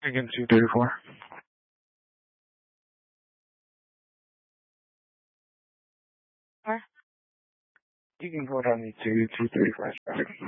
Again, 234. You can go down to 234 traffic.